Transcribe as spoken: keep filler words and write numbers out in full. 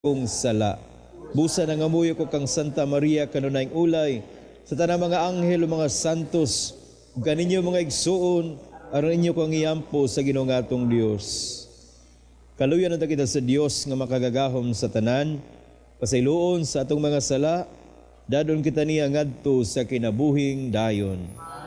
kong sala. Busa na ngamuyo ko kang Santa Maria kanunayng ulay, sa tanang mga anghel o mga santos, ug kaninyo mga igsuon, aron inyo kong iyampo sa Ginoong atong Dios. Kaluyan na kita sa Dios nga makagagahom sa tanan, pasayloon sa atong mga sala, dadon kita niya ngadto sa kinabuhing dayon.